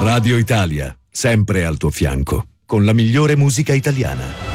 Radio Italia, sempre al tuo fianco, con la migliore musica italiana.